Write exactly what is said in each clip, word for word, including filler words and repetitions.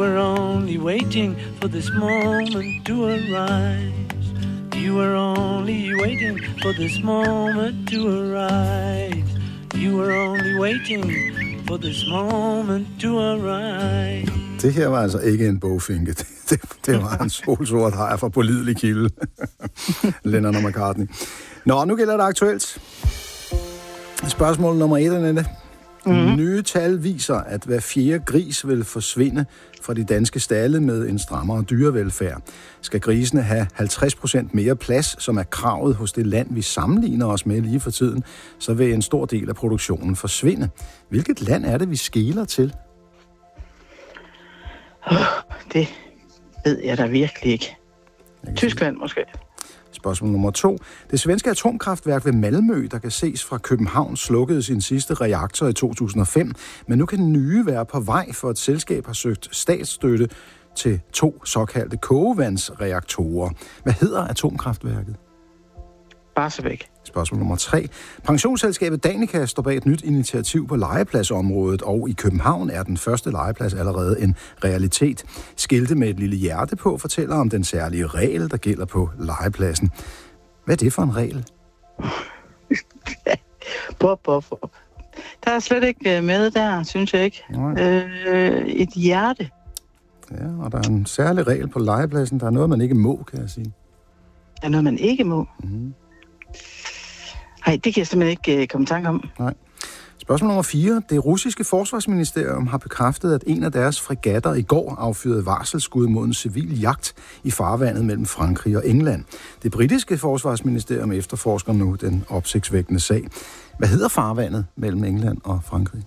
were only waiting for this moment to arise. You were only waiting for this moment to arise. You were only waiting for this moment to arise. Det her var altså ikke en bogfinke. Det, det, det var en solsort hajer fra pålidelig kilde. Lennon og McCartney. Nå, nu gælder det aktuelt. Spørgsmål nummer et, Annette. Mm-hmm. Nye tal viser, at hver fjerde gris vil forsvinde fra de danske stalde med en strammere dyrevelfærd. Skal grisene have halvtreds procent mere plads, som er kravet hos det land, vi sammenligner os med lige for tiden, så vil en stor del af produktionen forsvinde. Hvilket land er det, vi skeler til? Oh, det ved jeg da virkelig ikke. Tyskland måske. Spørgsmål nummer to. Det svenske atomkraftværk ved Malmø, der kan ses fra København, slukkede sin sidste reaktor i to tusind og fem, men nu kan den nye være på vej, for et selskab har søgt statsstøtte til to såkaldte kogevandsreaktorer. Hvad hedder atomkraftværket? Barsebäck. Spørgsmål nummer tre. Pensionsselskabet Danica står bag et nyt initiativ på legepladsområdet, og i København er den første legeplads allerede en realitet. Skilte med et lille hjerte på fortæller om den særlige regel, der gælder på legepladsen. Hvad er det for en regel? Bop, bop, bop. Der er slet ikke med der, synes jeg ikke. Øh, et hjerte. Ja, og der er en særlig regel på legepladsen. Der er noget, man ikke må, kan jeg sige. Der er noget, man ikke må? Mm. Nej, det kan jeg simpelthen ikke uh, komme i tanke om. Nej. Spørgsmål nummer fire. Det russiske forsvarsministerium har bekræftet, at en af deres fregatter i går affyrede varselsskud mod en civil jagt i farvandet mellem Frankrig og England. Det britiske forsvarsministerium efterforsker nu den opsigtsvækkende sag. Hvad hedder farvandet mellem England og Frankrig?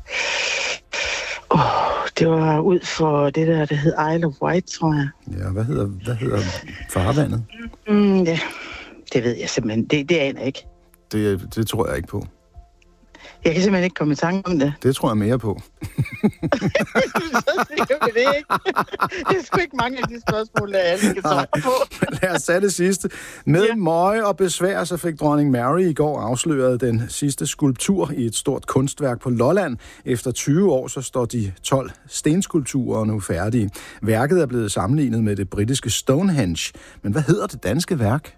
Oh, det var ud for det der, der hed Isle of Wight, tror jeg. Ja, hvad hedder, hvad hedder farvandet? Mm, ja, det ved jeg simpelthen. Det, det aner jeg ikke. Det, det tror jeg ikke på. Jeg kan simpelthen ikke komme i tanke om det. Det tror jeg mere på. Så sikker vi det, ikke? Det er sgu ikke mange af de spørgsmål, der alle kan svare på. Lad os tage det sidste. Med ja. møje og besvær, så fik dronning Mary i går afsløret den sidste skulptur i et stort kunstværk på Lolland. Efter tyve år, så står de tolv stenskulpturer nu færdige. Værket er blevet sammenlignet med det britiske Stonehenge. Men hvad hedder det danske værk?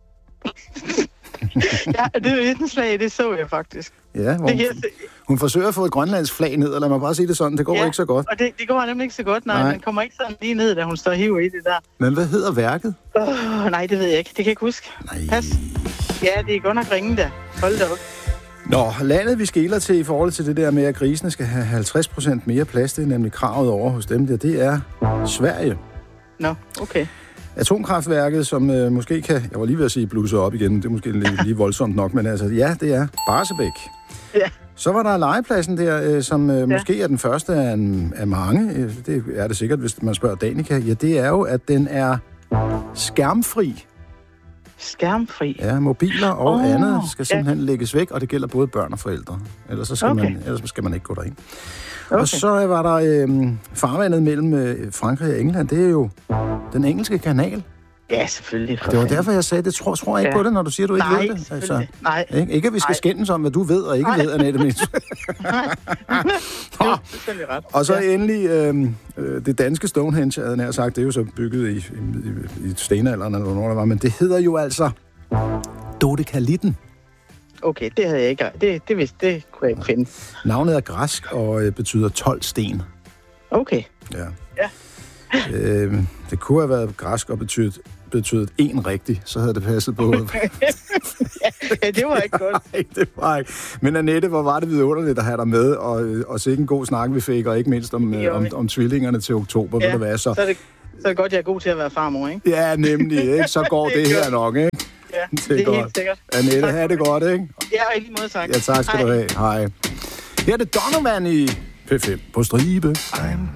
Ja, det er et slag, det så jeg faktisk. Ja, hvor hun, hun forsøger at få et grønlandsk flag ned, og lad mig bare sige det sådan, det går ja, ikke så godt. og det, det går nemlig ikke så godt, nej, nej. Den kommer ikke sådan lige ned, da hun står og hiver i det der. Men hvad hedder værket? Oh, nej, det ved jeg ikke, det kan jeg ikke huske. Nej. Pas. Ja, det er godt nok ringe der. Hold da op. Nå, landet vi skeler til i forhold til det der med, at grisene skal have halvtreds procent mere plads, det er nemlig kravet over hos dem der, det er Sverige. Nå, okay. Atomkraftværket, som øh, måske kan, jeg var lige ved at sige blusse op igen, det er måske lige, lige voldsomt nok, men altså, ja, det er Barsebäck. Ja. Så var der legepladsen der, øh, som øh, ja. måske er den første af, en, af mange, øh, det er det sikkert, hvis man spørger Danica, ja, det er jo, at den er skærmfri. Skærmfri? Ja, mobiler og oh, andet skal simpelthen ja. lægges væk, og det gælder både børn og forældre. Ellers, så skal, okay. man, ellers skal man ikke gå derind. Okay. Og så var der øh, farvandet mellem øh, Frankrig og England. Det er jo den engelske kanal. Ja, selvfølgelig. Det var derfor, jeg sagde, det tror, tror jeg ikke ja. på det, når du siger, du ikke Nej, ved det. Altså, Nej, ikke, ikke at vi skal Nej. skændes om, hvad du ved og ikke Nej. ved, Annette Mins. Nej, jo, det er ret. Og så ja. endelig øh, øh, det danske Stonehenge, havde jeg nær sagt, det er jo så bygget i, i, i stenalderen, eller hvornår der var, men det hedder jo altså Dodekalitten. Okay, det havde jeg ikke. Det, det, vidste, det kunne jeg ikke finde. Navnet er græsk og øh, betyder tolv sten. Okay. Ja. Ja. øh, det kunne have været græsk og betydet, betydet en rigtig, så havde det passet på. Ja, det var ikke godt. Nej, det var ikke. Men Annette, hvor var det vidunderligt at have dig med, og, og sikke en god snak, vi fik, og ikke mindst om, om, om, om tvillingerne til oktober. Ja, vil det være, så... Så, er det, så er det godt, jeg er god til at være farmor, ikke? Ja, nemlig, ikke? Så går det, det her nok, ikke? Ja, det er, det er godt. Helt sikkert. Annette, have det godt, ikke? Ja, i lige måde sagt. Ja, tak skal Hej. du have. Hej. Her er det Donovan i P fem på stribe.